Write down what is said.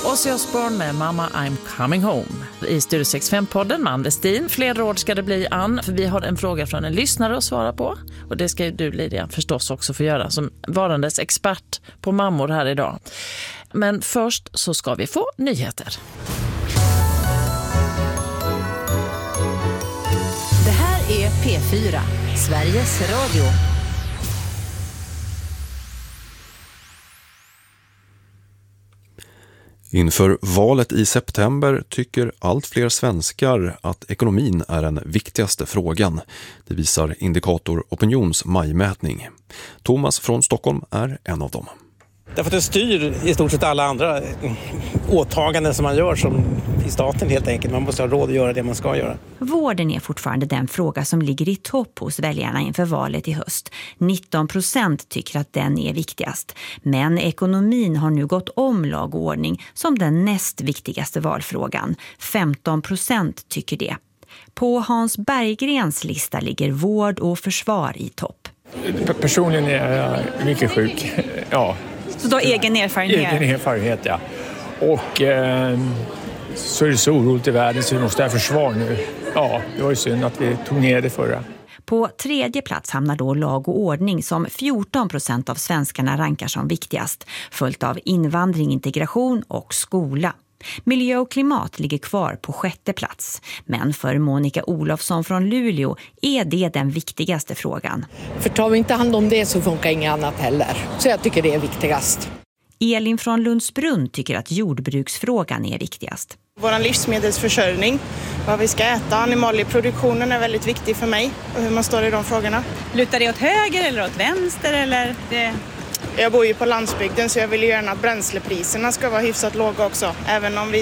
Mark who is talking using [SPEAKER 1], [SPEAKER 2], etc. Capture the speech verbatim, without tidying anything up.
[SPEAKER 1] Ozzy Osbourne med Mama I'm Coming Home. I Studio sextiofem-podden med Anders Stin. Fler råd ska det bli, Ann, för vi har en fråga från en lyssnare att svara på. Och det ska ju du, Lydia, förstås också få göra som varandes expert på mammor här idag. Men först så ska vi få nyheter.
[SPEAKER 2] Det här är P fyra, Sveriges Radio.
[SPEAKER 3] Inför valet i september tycker allt fler svenskar att ekonomin är den viktigaste frågan. Det visar Indikator Opinions majmätning. Thomas från Stockholm är en av dem.
[SPEAKER 4] Därför att det styr i stort sett alla andra åtaganden som man gör som i staten helt enkelt. Man måste ha råd att göra det man ska göra.
[SPEAKER 5] Vården är fortfarande den fråga som ligger i topp hos väljarna inför valet i höst. nitton procent tycker att den är viktigast. Men ekonomin har nu gått om lag och ordning som den näst viktigaste valfrågan. femton procent tycker det. På Hans Berggrens lista ligger vård och försvar i topp.
[SPEAKER 6] Personligen är jag mycket sjuk, ja.
[SPEAKER 5] Så då egen erfarenhet?
[SPEAKER 6] Egen erfarenhet, ja. Och eh, så är det så oroligt i världen så vi måste ha försvar nu. Ja, det var ju synd att vi tog ner det förra.
[SPEAKER 5] På tredje plats hamnar då lag och ordning som fjorton procent av svenskarna rankar som viktigast. Följt av invandring, integration och skola. Miljö och klimat ligger kvar på sjätte plats. Men för Monica Olofsson från Luleå är det den viktigaste frågan.
[SPEAKER 7] För tar vi inte hand om det så funkar inget annat heller. Så jag tycker det är viktigast.
[SPEAKER 5] Elin från Lundsbrunn tycker att jordbruksfrågan är viktigast.
[SPEAKER 8] Vår livsmedelsförsörjning, vad vi ska äta, animalieproduktionen är väldigt viktig för mig och hur man står i de frågorna.
[SPEAKER 5] Lutar det åt höger eller åt vänster? Eller det...
[SPEAKER 8] Jag bor ju på landsbygden så jag vill gärna att bränslepriserna ska vara hyfsat låga också. Även om vi